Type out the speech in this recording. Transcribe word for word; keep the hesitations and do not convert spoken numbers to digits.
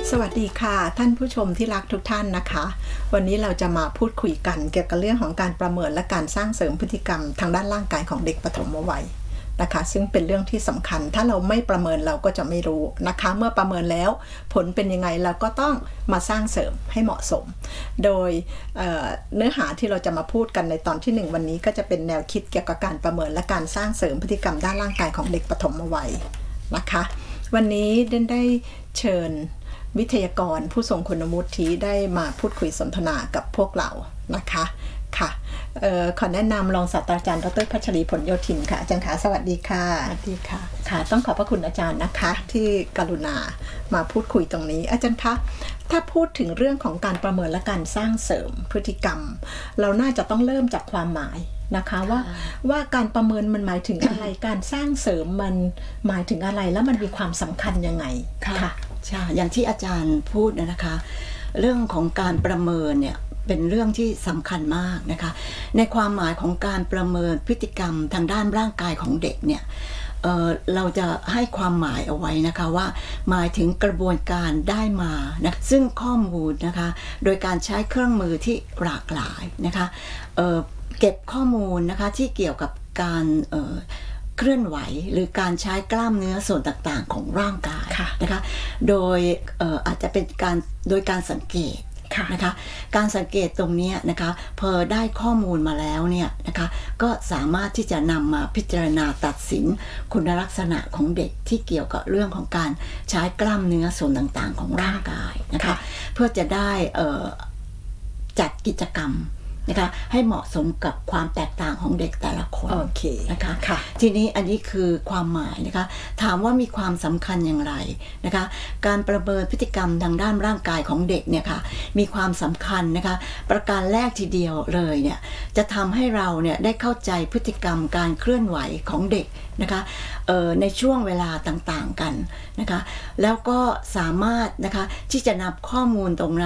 สวัสดีค่ะท่านผู้ชมที่รักทุกท่านนะคะวันนี้เราจะมาพูดคุยกันเกี่ยวกับเรื่องของการประเมินและการสร้างเสริมพฤติกรรมทางด้านร่างกายของเด็กปฐมวัยนะคะซึ่งเป็นเรื่องที่สำคัญถ้าเราไม่ประเมินเราก็จะไม่รู้นะคะเมื่อประเมินแล้วผลเป็นยังไงเราก็ต้องมาสร้างเสริมให้เหมาะสมโดยเอ่อเนื้อหาที่เราจะมาพูดกันในตอนที่หนึ่งวันนี้ก็จะเป็นแนวคิดเกี่ยวกับการประเมินและการสร้างเสริมพฤติกรรมด้านร่างกายของเด็กปฐมวัยนะคะวันนี้เดนได้เชิญวิทยากรผู้ทรงคุณวุฒิที่ได้มาพูดคุยสนทนากับพวกเรานะคะค่ะเอ่อขอแนะนำรองศาสตราจารย์ดร.พัชรีผลโยธินค่ะอาจารย์คะสวัสดีค่ะสวัสดีค่ะค่ะต้องขอบพระคุณอาจารย์นะคะที่กรุณามาพูดคุยตรงนี้อาจารย์คะถ้าพูดถึงเรื่องของการประเมินและการสร้างเสริมพฤติกรรมเราน่าจะต้องเริ่มจากความหมายนะคะว่าว่าการประเมินมันหมายถึงอะไร การสร้างเสริมมันหมายถึงอะไรแล้วมันมีความสำคัญยังไงค่ะใช่อย่างที่อาจารย์พูดนะคะเรื่องของการประเมินเนี่ยเป็นเรื่องที่สำคัญมากนะคะในความหมายของการประเมินพฤติกรรมทางด้านร่างกายของเด็กเนี่ย เอ่อ เราจะให้ความหมายเอาไว้นะคะว่าหมายถึงกระบวนการได้มานะซึ่งข้อมูลนะคะโดยการใช้เครื่องมือที่หลากหลายนะคะเอ่อเก็บข้อมูลนะคะที่เกี่ยวกับการเอ่อเคลื่อนไหวหรือการใช้กล้ามเนื้อส่วนต่างๆของร่างกายนะคะโดยเอ่ออาจจะเป็นการโดยการสังเกตนะคะการสังเกตตรงนี้นะคะพอได้ข้อมูลมาแล้วเนี่ยนะคะก็สามารถที่จะนำมาพิจารณาตัดสินคุณลักษณะของเด็กที่เกี่ยวกับเรื่องของการใช้กล้ามเนื้อส่วนต่างๆของร่างกายนะคะเพื่อจะได้เอ่อจัดกิจกรรมนะคะให้เหมาะสมกับความแตกต่างของเด็กแต่ละคนโอเคนะคะทีนี้อันนี้คือความหมายนะคะถามว่ามีความสำคัญอย่างไรนะคะการประเมินพฤติกรรมทางด้านร่างกายของเด็กเนี่ยค่ะมีความสำคัญนะคะประการแรกทีเดียวเลยเนี่ยจะทำให้เราเนี่ยได้เข้าใจพฤติกรรมการเคลื่อนไหวของเด็กนะคะเอ่อในช่วงเวลาต่างๆกันนะคะแล้วก็สามารถนะคะที่จะนำข้อมูลตรงนั้น